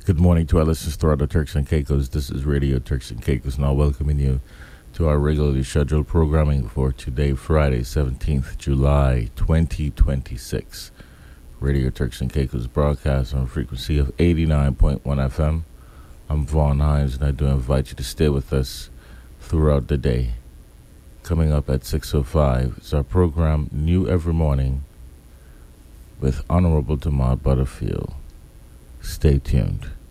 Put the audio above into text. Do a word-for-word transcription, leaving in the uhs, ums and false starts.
Good morning to our listeners throughout the Turks and Caicos. This is Radio Turks and Caicos, now welcoming you to our regularly scheduled programming for today, Friday, seventeenth July, twenty twenty-six. Radio Turks and Caicos broadcast on a frequency of eighty-nine point one F M. I'm Vaughn Hines, and I do invite you to stay with us throughout the day. Coming up at six oh five is our program New Every Morning with Honorable Damar Butterfield. Stay tuned.